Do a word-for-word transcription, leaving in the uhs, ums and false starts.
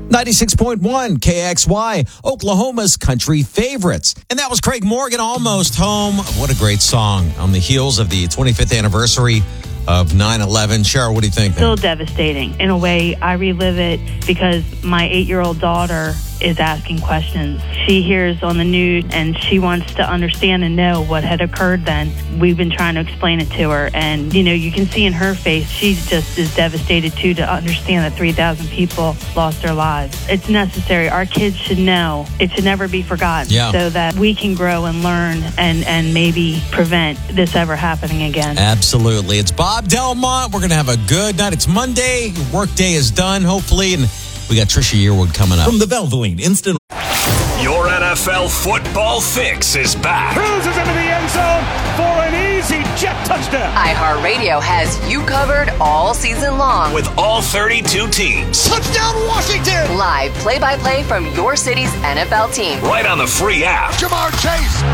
ninety-six point one K X Y, Oklahoma's country favorites. And that was Craig Morgan, Almost Home. What a great song on the heels of the twenty-fifth anniversary of nine eleven. Cheryl, what do you think? Still devastating. In a way, I relive it because my eight-year-old daughter is asking questions. She hears on the news and she wants to understand and know what had occurred then. We've been trying to explain it to her, and you know, you can see in her face she's just as devastated too to understand that three thousand people lost their lives. It's necessary. Our kids should know. It should never be forgotten, yeah. so that we can grow and learn and, and maybe prevent this ever happening again. Absolutely. It's Bob Delmont. We're going to have a good night. It's Monday. Work day is done, hopefully, and we got Trisha Yearwood coming up. From the Valvoline Instant. Your N F L football fix is back. Cruises into the end zone for an easy jet touchdown. iHeartRadio has you covered all season long. With all thirty-two teams. Touchdown Washington! Live play-by-play from your city's N F L team. Right on the free app. Jamar Chase